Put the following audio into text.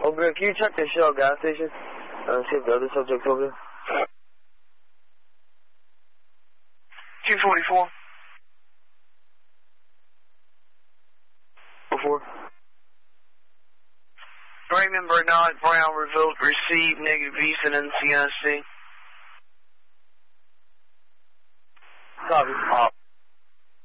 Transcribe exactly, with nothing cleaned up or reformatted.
Over there, can you check the Shell gas station? Uh, see if the other subject's over there. two forty-four. Before. Raymond Bernard Brown revoked received negative visa in N C I C. Copy. Uh,